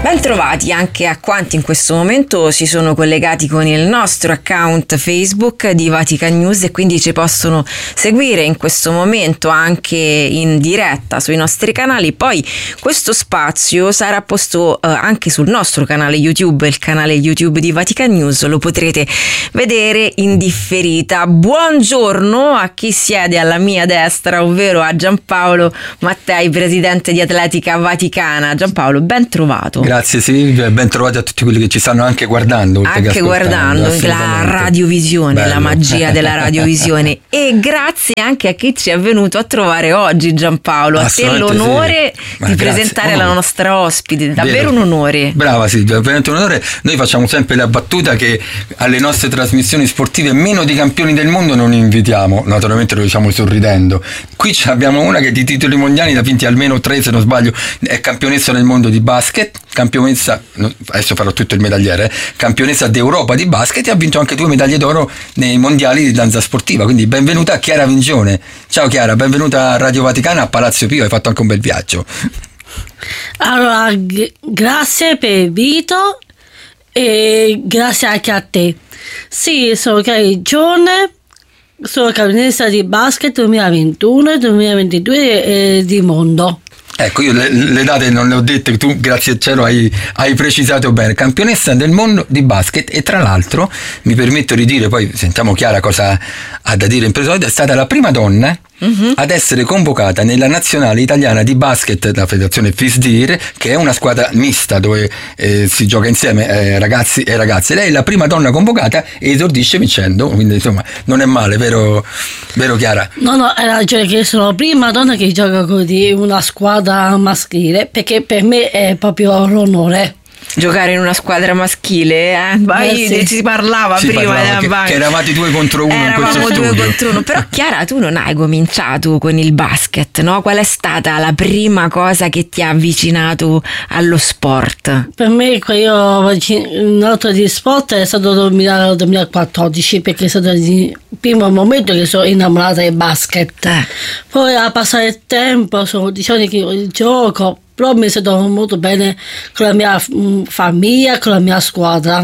Bentrovati anche a quanti in questo momento si sono collegati con il nostro account Facebook di Vatican News e quindi ci possono seguire in questo momento anche in diretta sui nostri canali. Poi questo spazio sarà posto anche sul nostro canale YouTube, il canale YouTube di Vatican News, lo potrete vedere in differita. Buongiorno a chi siede alla mia destra, ovvero a Giampaolo Mattei, presidente di Atletica Vaticana. Giampaolo, ben trovato. Grazie Silvia e ben trovati a tutti quelli che ci stanno anche guardando. Anche guardando la radiovisione, bello. La magia della radiovisione. E grazie anche a chi ci è venuto a trovare oggi, Giampaolo. A te l'onore di presentare la nostra ospite, davvero un onore. Brava Silvia, veramente un onore. Noi facciamo sempre la battuta che alle nostre trasmissioni sportive meno di campioni del mondo non invitiamo, naturalmente lo diciamo sorridendo. Qui abbiamo una che di titoli mondiali ne ha vinti almeno 3 se non sbaglio, è campionessa nel mondo di basket, campionessa, adesso farò tutto il medagliere, campionessa d'Europa di basket e ha vinto anche 2 medaglie d'oro nei mondiali di danza sportiva, quindi benvenuta a Chiara Vingione. Ciao Chiara, benvenuta a Radio Vaticana, a Palazzo Pio, hai fatto anche un bel viaggio. Allora, grazie per l'invito e grazie anche a te. Sì, sono Chiara Vingione, sono campionessa di basket 2021 e 2022 di mondo. Ecco, io le date non le ho dette, tu grazie al cielo hai precisato bene. Campionessa del mondo di basket e tra l'altro mi permetto di dire, poi sentiamo Chiara cosa ha da dire in precedenza, è stata la prima donna ad essere convocata nella nazionale italiana di basket della federazione FISDIR, che è una squadra mista dove si gioca insieme ragazzi e ragazze. Lei è la prima donna convocata e esordisce vincendo, quindi insomma non è male, vero Chiara? No, hai ragione che sono la prima donna che gioca con una squadra maschile, perché per me è proprio l'onore. Giocare in una squadra maschile, sì. Si parlava prima che eravate 2 contro 1 in questo studio. Eravamo 2 contro 1. Però Chiara, tu non hai cominciato con il basket, no? Qual è stata la prima cosa che ti ha avvicinato allo sport? Per me io ho avvicinato di sport è stato nel 2014, perché è stato il primo momento che sono innamorata del basket. Poi a passare il tempo sono 10 anni che gioco, però mi sento molto bene con la mia famiglia, con la mia squadra.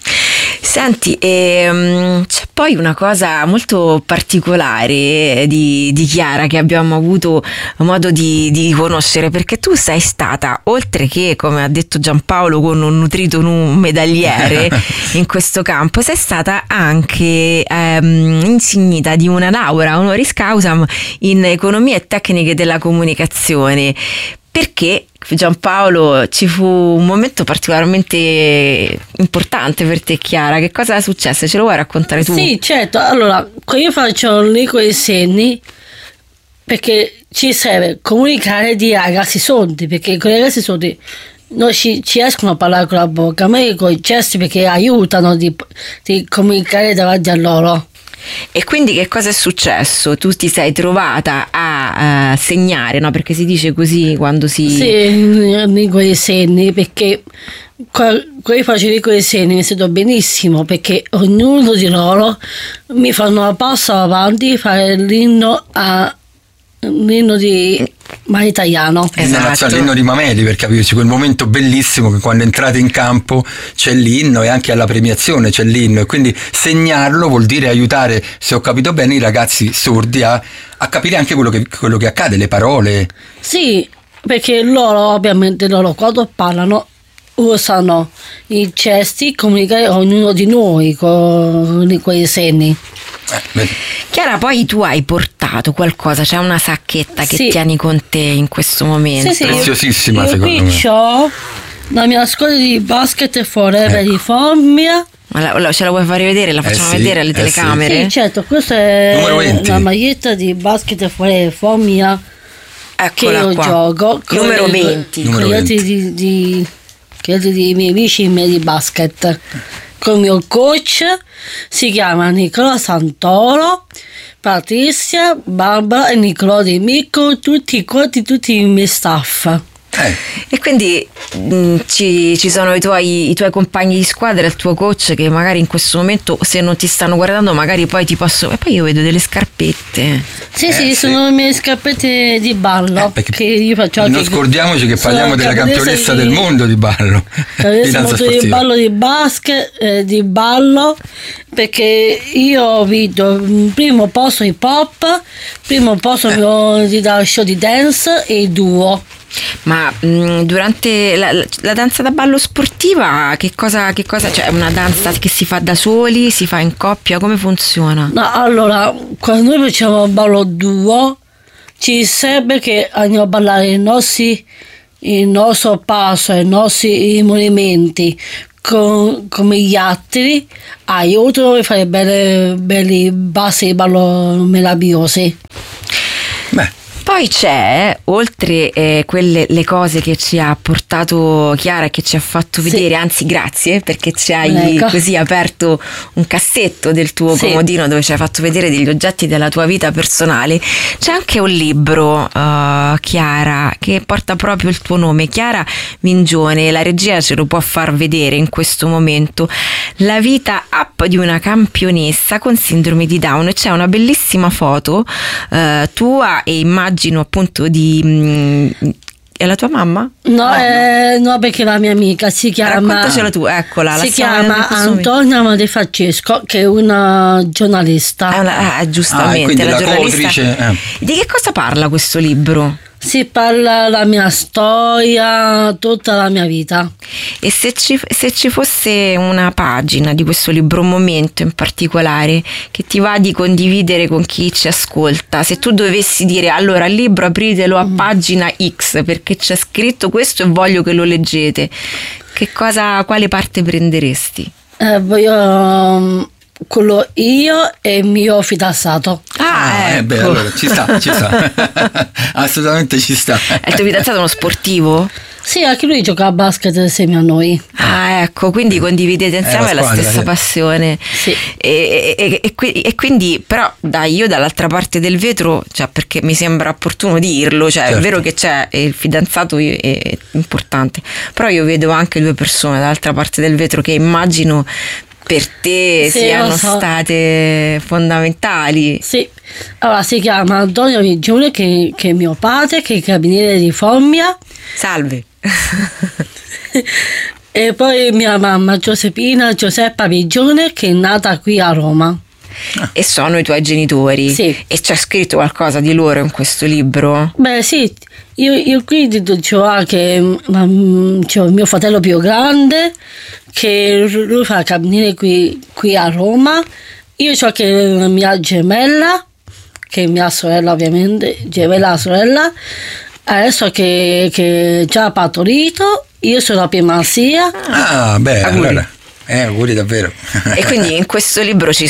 Senti, c'è poi una cosa molto particolare di Chiara che abbiamo avuto modo di conoscere, perché tu sei stata, oltre che, come ha detto Giampaolo, con un nutrito medagliere in questo campo, sei stata anche insignita di una laurea honoris causam in economia e tecniche della comunicazione. Perché, Giampaolo, ci fu un momento particolarmente importante per te, Chiara. Che cosa è successo? Ce lo vuoi raccontare tu? Sì, certo. Allora, io faccio lì con i segni perché ci serve comunicare di ragazzi sordi, perché con i ragazzi sordi non ci escono a parlare con la bocca, ma con i gesti, perché aiutano di comunicare davanti a loro. E quindi che cosa è successo? Tu ti sei trovata a segnare, no? Perché si dice così quando si... Sì, con i segni, perché quando io faccio con i segni mi sento benissimo, perché ognuno di loro mi fanno una passo avanti, fare l'inno di italiano. Esatto. L'inno di Mameli, per capirci, quel momento bellissimo che quando entrate in campo c'è l'inno e anche alla premiazione c'è l'inno, e quindi segnarlo vuol dire aiutare, se ho capito bene, i ragazzi sordi a capire anche quello che accade, le parole. Sì, perché ovviamente quando parlano usano i gesti, comunicare ognuno di noi con quei segni. Chiara, poi tu hai portato qualcosa, c'è una sacchetta che tieni con te in questo momento. Sì, preziosissima, secondo me. Qui ho la mia scuola di basket Forever di Formia. Ma ce la vuoi far rivedere? La facciamo vedere alle telecamere? Sì, certo, questa è la maglietta di basket Forever Formia. Eccola che io qua. Gioco numero 20. Con gli altri di miei amici di basket. Con il mio coach si chiama Nicola Santoro, Patrizia, Barbara e Nicola De Mico, tutti i miei staff. E quindi ci sono i tuoi compagni di squadra, il tuo coach, che magari in questo momento, se non ti stanno guardando, magari poi ti possono. E poi io vedo delle scarpette. Sì, sono le mie scarpette di ballo. Che io faccio. Non scordiamoci che parliamo della campionessa del mondo di ballo. Di ballo, di basket, di ballo, perché io ho vinto il primo posto hip hop, primo posto di show di dance e duo. Ma durante la danza da ballo sportiva che cosa cioè, è una danza che si fa da soli, si fa in coppia, come funziona? No, allora, quando noi facciamo ballo duo ci serve che andiamo a ballare il nostro passo, i nostri movimenti come gli altri, aiutano a fare belli bassi di ballo meravigliosi. Poi c'è, oltre le cose che ci ha portato Chiara e che ci ha fatto vedere, anzi grazie, perché ci hai così aperto un cassetto del tuo comodino dove ci hai fatto vedere degli oggetti della tua vita personale, c'è anche un libro, Chiara, che porta proprio il tuo nome, Chiara Mingione, la regia ce lo può far vedere in questo momento, la vita up di una campionessa con sindrome di Down. C'è una bellissima foto tua e immagino appunto di è la tua mamma? No, perché la mia amica si chiama, raccontacela tu, eccola, si chiama Antonia De Francesco, che è una giornalista. Giustamente, la giornalista. Di che cosa parla questo libro? Si parla la mia storia, tutta la mia vita. E se ci fosse una pagina di questo libro, un momento in particolare che ti va di condividere con chi ci ascolta, se tu dovessi dire allora il libro apritelo a pagina X perché c'è scritto questo e voglio che lo leggete, quale parte prenderesti? Voglio quello io e il mio fidanzato. Beh, allora ci sta. Assolutamente ci sta. È il tuo fidanzato uno sportivo? Sì, anche lui gioca a basket insieme a noi. Ecco, quindi condividete insieme la stessa passione. Sì. E quindi, però, io dall'altra parte del vetro, cioè, perché mi sembra opportuno dirlo, cioè è vero che c'è il fidanzato è importante, però io vedo anche due persone dall'altra parte del vetro che immagino per te siano state fondamentali. Sì, allora si chiama Antonio Vigione, che è mio padre, che è carabiniere di Formia. Salve. E poi mia mamma Giuseppa Vigione, che è nata qui a Roma. E sono i tuoi genitori? Sì. E c'è scritto qualcosa di loro in questo libro? Beh sì, io qui c'ho anche c'ho il mio fratello più grande, che lui fa camminare qui a Roma. Io ho anche la mia gemella, che è mia sorella ovviamente, gemella sorella, adesso che è già partorito. Io sono la prima zia. Allora. Auguri davvero. E quindi in questo libro ci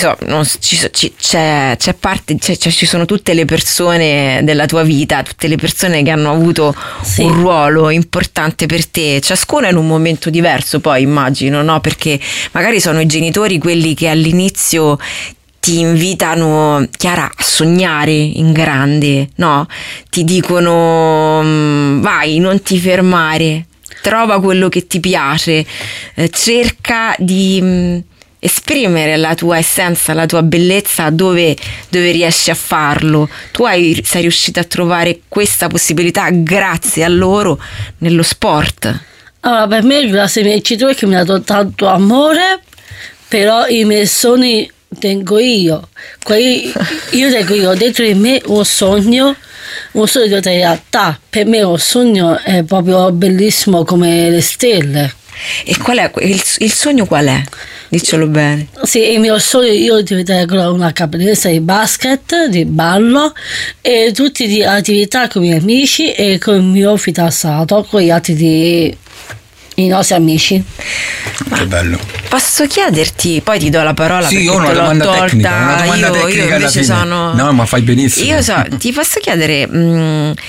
sono tutte le persone della tua vita, tutte le persone che hanno avuto un ruolo importante per te, ciascuno in un momento diverso, poi immagino, no? Perché magari sono i genitori quelli che all'inizio ti invitano, Chiara, a sognare in grande, no? Ti dicono vai, non ti fermare, trova quello che ti piace, cerca di esprimere la tua essenza, la tua bellezza dove riesci a farlo. Tu sei riuscita a trovare questa possibilità grazie a loro nello sport. Allora, per me grazie ai miei genitori che mi hanno dato tanto amore, però i miei sogni tengo io. Io dentro di me un sogno di realtà. Per me un sogno è proprio bellissimo come le stelle. E qual è il sogno? Qual è? Diccelo bene. Sì, il mio sogno io diventare una campionessa di basket, di ballo e tutte le attività con i miei amici e con il mio fidanzato, con gli altri i nostri amici. Che bello. Posso chiederti, poi ti do la parola perché ho una domanda tolta. Tecnica, io invece sono. No, ma fai benissimo. Ti posso chiedere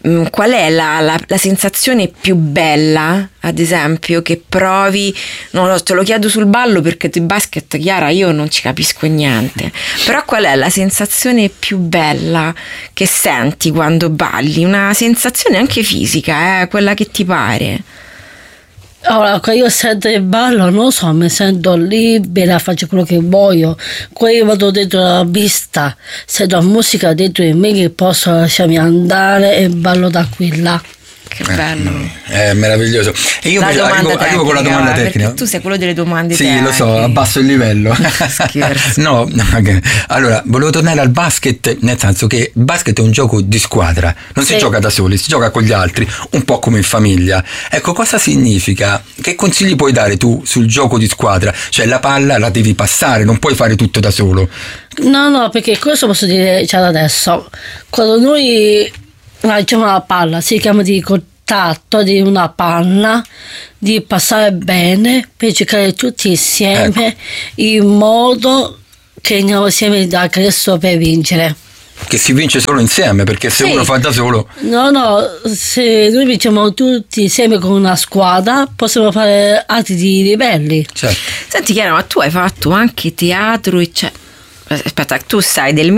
qual è la sensazione più bella, ad esempio, che provi? Non lo, te lo chiedo sul ballo perché di basket, Chiara, io non ci capisco niente, però qual è la sensazione più bella che senti quando balli? Una sensazione anche fisica, quella che ti pare. Allora, quando io sento il ballo, non so, mi sento libera, faccio quello che voglio. Quando io vado dentro la pista, sento la musica dentro di me che posso lasciarmi andare e ballo da qui là. Che bello. È meraviglioso. E io arrivo con la domanda tecnica. Perché tu sei quello delle domande sì, tecniche. Lo so, abbasso il livello. Scherzo. No, allora, volevo tornare al basket, nel senso che il basket è un gioco di squadra, non si gioca da soli, si gioca con gli altri, un po' come in famiglia. Ecco, cosa significa? Che consigli puoi dare tu sul gioco di squadra? Cioè la palla la devi passare, non puoi fare tutto da solo. No, perché questo posso dire già da adesso. Quando noi lanciamo la palla, si chiama di contatto di una palla, di passare bene per giocare tutti insieme, in modo che andiamo insieme da Cristo per vincere. Che si vince solo insieme, perché se uno fa da solo... No, se noi vinciamo tutti insieme con una squadra, possiamo fare altri livelli. Certo. Senti Chiara, ma tu hai fatto anche teatro e aspetta, tu sei del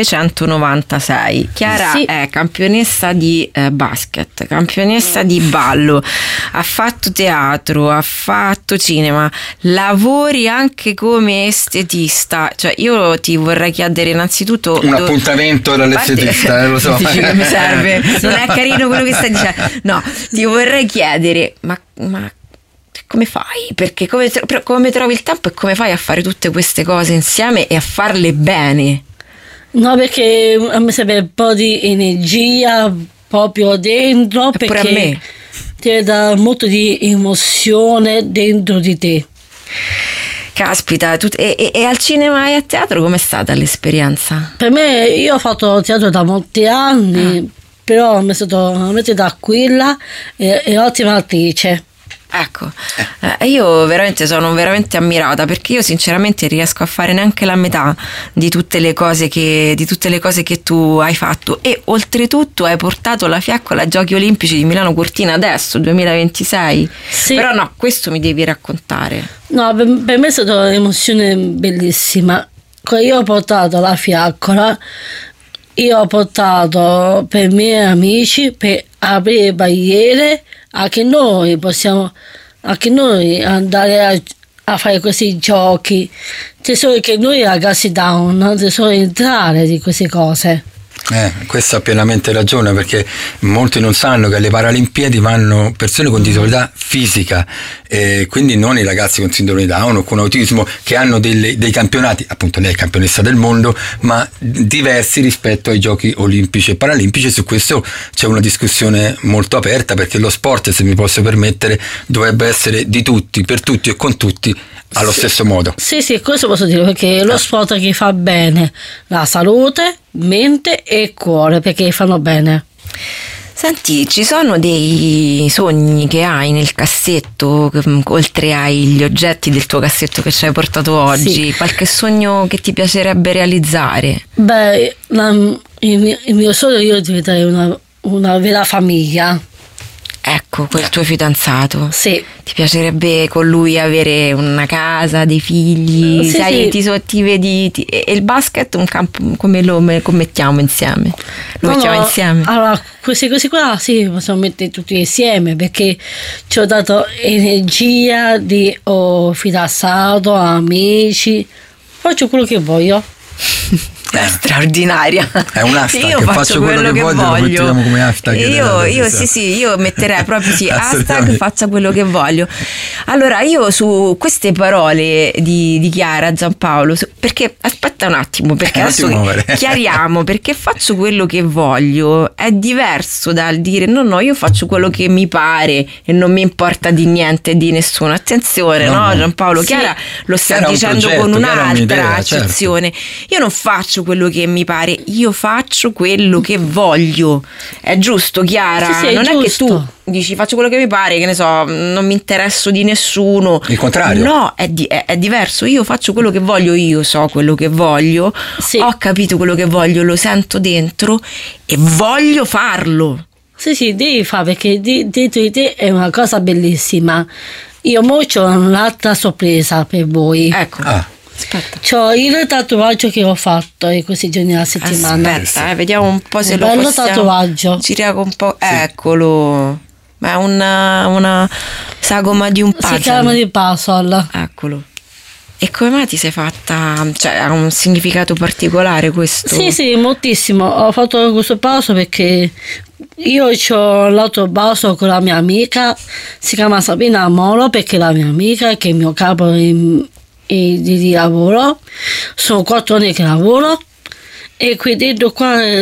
1996. Chiara è campionessa di basket, campionessa di ballo, ha fatto teatro, ha fatto cinema, lavori anche come estetista. Cioè io ti vorrei chiedere innanzitutto un appuntamento dall'estetista, lo so. Dici che mi serve, non è carino quello che stai dicendo. No, ti vorrei chiedere, ma come fai? Perché come trovi il tempo e come fai a fare tutte queste cose insieme e a farle bene? No, perché a me serve un po' di energia proprio dentro, Eppure perché a me ti dà molto di emozione dentro di te. Caspita, e al cinema e a teatro com'è stata l'esperienza? Per me, io ho fatto teatro da molti anni, però mi è stato veramente tranquilla e ottima attrice. Ecco, io sono veramente ammirata, perché io sinceramente riesco a fare neanche la metà di tutte le cose che tu hai fatto, e oltretutto hai portato la Fiaccola ai Giochi Olimpici di Milano Cortina adesso, 2026. Sì. Però no, questo mi devi raccontare. No, per me è stata un'emozione bellissima. Io ho portato la Fiaccola, io ho portato per i miei amici per aprire barriere, anche noi possiamo andare a fare questi giochi. C'è solo che noi ragazzi down non solo entrare di queste cose. Questo ha pienamente ragione, perché molti non sanno che alle Paralimpiadi vanno persone con disabilità fisica, quindi non i ragazzi con sindrome di Down o con autismo, che hanno dei campionati, appunto lei è campionessa del mondo, ma diversi rispetto ai Giochi Olimpici e Paralimpici. Su questo c'è una discussione molto aperta, perché lo sport, se mi posso permettere, dovrebbe essere di tutti, per tutti e con tutti allo stesso modo. Sì, questo posso dire, perché lo sport che fa bene la salute, mente e cuore, perché fanno bene. Senti, ci sono dei sogni che hai nel cassetto, oltre agli oggetti del tuo cassetto che ci hai portato oggi? Sì. Qualche sogno che ti piacerebbe realizzare? Beh, il mio sogno è io diventare una vera famiglia. Ecco, quel tuo fidanzato. Sì. Ti piacerebbe con lui avere una casa, dei figli? Sì, sai, sì. Ti vedi. E il basket un campo, come lo mettiamo insieme? Mettiamo insieme? Allora, queste cose qua sì, possiamo mettere tutti insieme, perché ci ho dato energia di fidanzato, amici. Faccio quello che voglio. È straordinaria. È un hashtag. Io faccio quello che voglio. Lo mettiamo come hashtag. Io metterei proprio hashtag faccia quello che voglio. Allora, io su queste parole di Chiara Giampaolo, perché aspetta un attimo, perché adesso chiariamo, perché faccio quello che voglio è diverso dal dire no, io faccio quello che mi pare e non mi importa di niente e di nessuno. Attenzione, no Giampaolo? Sì. Chiara lo sta dicendo con un'altra accezione. Certo. Io non faccio quello che mi pare, io faccio quello che voglio. È giusto, Chiara? Sì, non è che tu dici faccio quello che mi pare, che ne so, non mi interesso di nessuno. Il contrario. No, è diverso. Io faccio quello che voglio, io so quello che voglio, ho capito quello che voglio, lo sento dentro e voglio farlo. Sì, devi fare perché dietro di te è una cosa bellissima. Io mo c'ho un'altra sorpresa per voi. Ecco. Aspetta. C'ho il tatuaggio che ho fatto in questi giorni della settimana. Aspetta, vediamo un po' se Un lo bello possiamo tatuaggio. girare un po'. Sì. Eccolo. Ma è una sagoma di un puzzle. Si chiama di puzzle. Eccolo. E come mai ti sei fatta? Cioè, ha un significato particolare questo? Sì, moltissimo. Ho fatto questo puzzle perché io ho l'altro puzzle con la mia amica, si chiama Sabina Molo perché è la mia amica, che è il mio capo di lavoro. Sono 4 anni che lavoro e qui dentro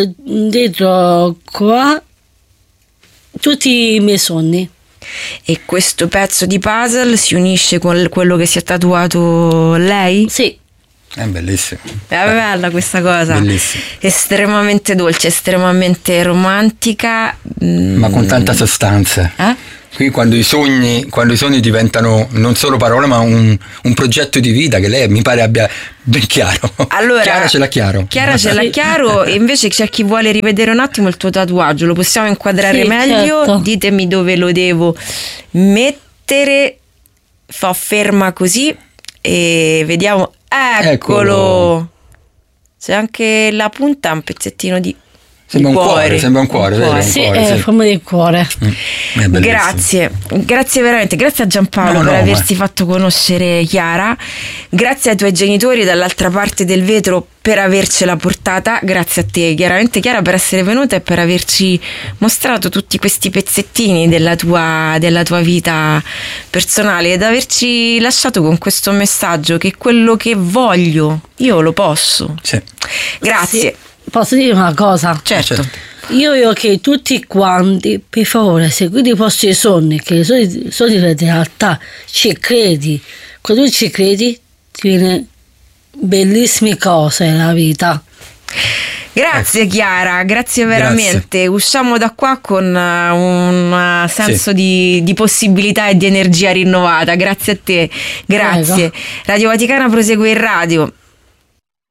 qua tutti i miei sogni. E questo pezzo di puzzle si unisce con quello che si è tatuato lei? Sì. È bellissimo. È bella questa cosa. Bellissimo. Estremamente dolce, estremamente romantica. Ma con tanta sostanza. Qui quando i sogni diventano non solo parole ma un progetto di vita che lei mi pare abbia ben chiaro. Allora, Chiara ce l'ha chiaro. Chiara ce l'ha chiaro, e invece c'è chi vuole rivedere un attimo il tuo tatuaggio, lo possiamo inquadrare Sì, meglio? certo. Ditemi dove lo devo mettere. Fa ferma così e vediamo. Eccolo. C'è anche la punta, un pezzettino di Sembra un cuore. cuore, vero? Un Sì, cuore, è sì. forma di cuore. È bellissimo. Grazie veramente, grazie a Giampaolo per aversi fatto conoscere Chiara, grazie ai tuoi genitori dall'altra parte del vetro per avercela portata, grazie a te chiaramente Chiara per essere venuta e per averci mostrato tutti questi pezzettini della tua vita personale ed averci lasciato con questo messaggio che quello che voglio io lo posso. Sì. Grazie. Sì. Posso dire una cosa? Certo. Io voglio che tutti quanti, per favore, seguite i vostri sogni, che sono di realtà, ci credi. Quando tu ci credi, ti viene bellissime cose nella vita. Grazie Chiara, grazie veramente. Usciamo da qua con un senso di possibilità e di energia rinnovata. Grazie a te, grazie. Prego. Radio Vaticana prosegue in radio.